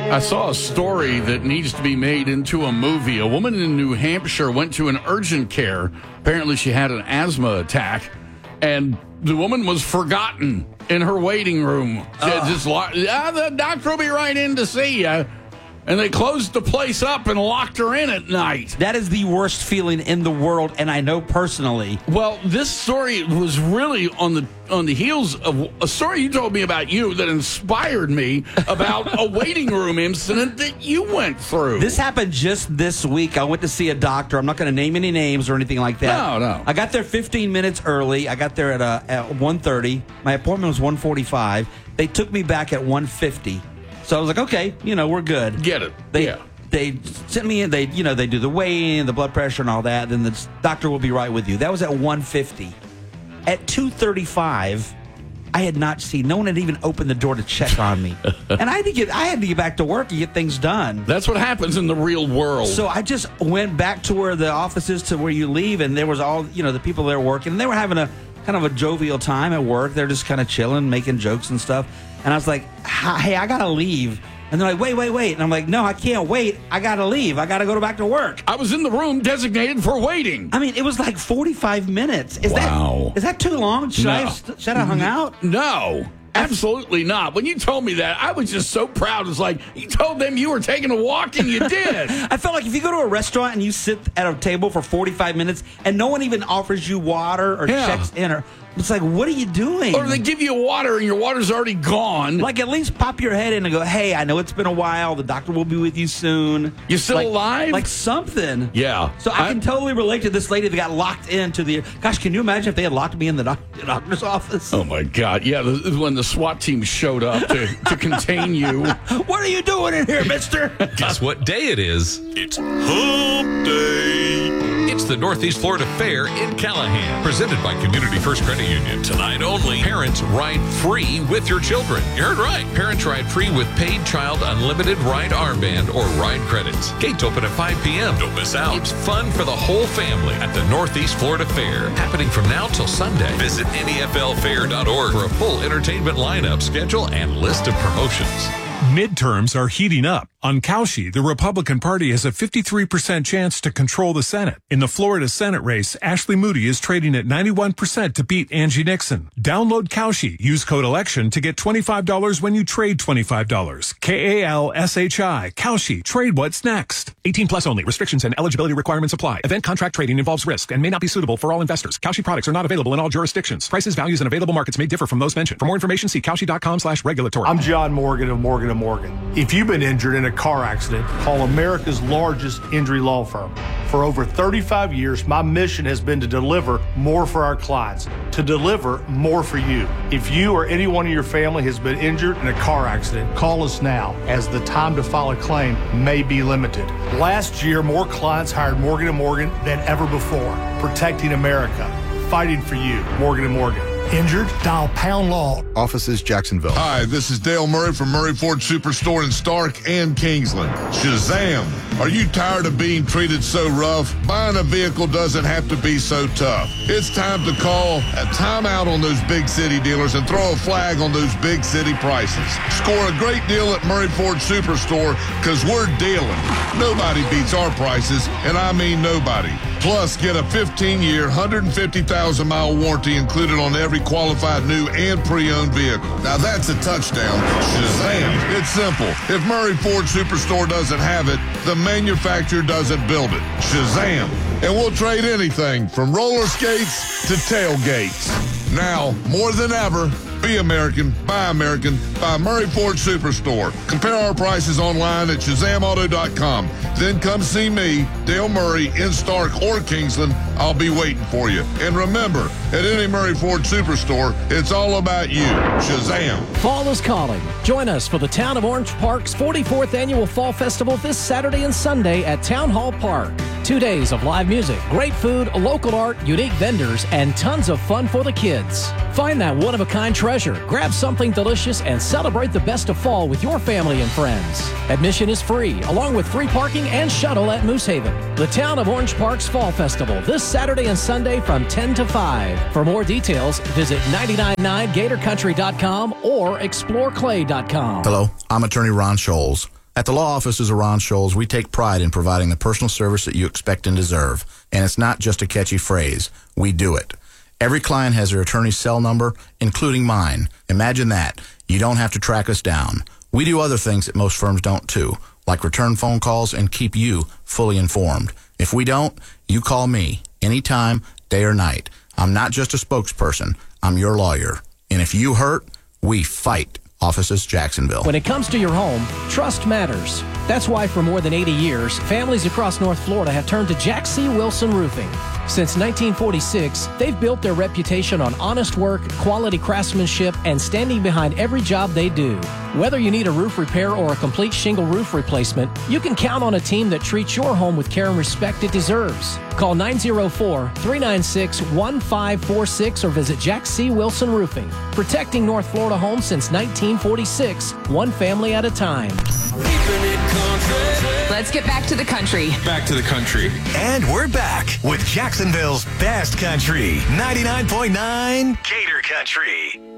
I saw a story that needs to be made into a movie. A woman in New Hampshire went to an urgent care. Apparently, she had an asthma attack, and the woman was forgotten in her waiting room. The doctor will be right in to see you. And they closed the place up and locked her in at night. That is the worst feeling in the world, and I know personally. Well, this story was really on the heels of a story you told me about you that inspired me about a waiting room incident that you went through. This happened just this week. I went to see a doctor. I'm not going to name any names or anything like that. No. I got there 15 minutes early. I got there at 1:30. My appointment was 1:45. They took me back at 1:50. So I was like, okay, we're good. Get it. They sent me in. They do the weighing, the blood pressure, and all that. Then the doctor will be right with you. That was at 1:50. At 2:35, I had not seen. No one had even opened the door to check on me, and I had to get back to work and get things done. That's what happens in the real world. So I just went back to where the office is, to where you leave, and there was all the people there working, and they were having a kind of a jovial time at work. They're just kind of chilling, making jokes and stuff. And I was like, hey, I got to leave. And they're like, wait. And I'm like, no, I can't wait. I got to leave. I got to go back to work. I was in the room designated for waiting. I mean, it was like 45 minutes. Wow. Is that too long? Should I have hung out? No. Absolutely not. When you told me that, I was just so proud. It's like, you told them you were taking a walk, and you did. I felt like if you go to a restaurant and you sit at a table for 45 minutes and no one even offers you water or checks in, or it's like, what are you doing? Or they give you water and your water's already gone. Like, at least pop your head in and go, hey, I know it's been a while. The doctor will be with you soon. You still alive? Like something. Yeah. So I can totally relate to this lady that got locked into the... Gosh, can you imagine if they had locked me in the doctor's office? Oh, my God. Yeah, when the SWAT team showed up to contain you. What are you doing in here, mister? Guess what day it is? It's Hump Day. It's the Northeast Florida Fair in Callahan, presented by Community First Credit Union. Tonight only, parents ride free with your children. You heard right. Parents ride free with paid child unlimited ride armband or ride credits. Gates open at 5 p.m. Don't miss out. It's fun for the whole family at the Northeast Florida Fair, happening from now till Sunday. Visit NEFLfair.org for a full entertainment lineup, schedule, and list of promotions. Midterms are heating up. On Cauchy, the Republican Party has a 53% chance to control the Senate. In the Florida Senate race, Ashley Moody is trading at 91% to beat Angie Nixon. Download Cauchy. Use code ELECTION to get $25 when you trade $25. KALSHI. Cauchy. Trade what's next. 18 plus only. Restrictions and eligibility requirements apply. Event contract trading involves risk and may not be suitable for all investors. Cauchy products are not available in all jurisdictions. Prices, values, and available markets may differ from those mentioned. For more information, see Cauchy.com/regulatory. I'm John Morgan of Morgan & Morgan. If you've been injured in a car accident, call America's largest injury law firm. For over 35 years, my mission has been to deliver more for our clients, to deliver more for you. If you or anyone in your family has been injured in a car accident, call us now, as the time to file a claim may be limited. Last year, more clients hired Morgan & Morgan than ever before, protecting America, fighting for you. Morgan & Morgan. Injured? Dial pound law. Offices Jacksonville. Hi, this is Dale Murray from Murray Ford Superstore in Stark and Kingsland. Shazam! Are you tired of being treated so rough? Buying a vehicle doesn't have to be so tough. It's time to call a timeout on those big city dealers and throw a flag on those big city prices. Score a great deal at Murray Ford Superstore, because we're dealing. Nobody beats our prices, and I mean nobody. Plus, get a 15-year, 150,000-mile warranty included on every qualified new and pre-owned vehicle. Now that's a touchdown. Shazam! It's simple. If Murray Ford Superstore doesn't have it, the manufacturer doesn't build it. Shazam! And we'll trade anything from roller skates to tailgates. Now, more than ever, be American, buy Murray Ford Superstore. Compare our prices online at ShazamAuto.com. Then come see me, Dale Murray, in Stark or Kingsland. I'll be waiting for you. And remember, at any Murray Ford Superstore, it's all about you. Shazam. Fall is calling. Join us for the Town of Orange Park's 44th Annual Fall Festival this Saturday and Sunday at Town Hall Park. 2 days of live music, great food, local art, unique vendors, and tons of fun for the kids. Find that one-of-a-kind treasure, grab something delicious, and celebrate the best of fall with your family and friends. Admission is free, along with free parking and shuttle at Moose Haven. The Town of Orange Park's Fall Festival, this Saturday and Sunday from 10 to 5. For more details, visit 999gatorcountry.com or exploreclay.com. Hello, I'm attorney Ron Scholes. At the law offices of Ron Scholes, we take pride in providing the personal service that you expect and deserve. And it's not just a catchy phrase. We do it. Every client has their attorney's cell number, including mine. Imagine that. You don't have to track us down. We do other things that most firms don't too, like return phone calls and keep you fully informed. If we don't, you call me anytime, day or night. I'm not just a spokesperson. I'm your lawyer. And if you hurt, we fight. Offices, Jacksonville. When it comes to your home, trust matters. That's why for more than 80 years, families across North Florida have turned to Jack C. Wilson Roofing. Since 1946, they've built their reputation on honest work, quality craftsmanship, and standing behind every job they do. Whether you need a roof repair or a complete shingle roof replacement, you can count on a team that treats your home with care and respect it deserves. Call 904-396-1546 or visit Jack C. Wilson Roofing. Protecting North Florida homes since 1946, one family at a time. Let's get back to the country. Back to the country. And we're back with Jacksonville's best country, 99.9 Gator Country.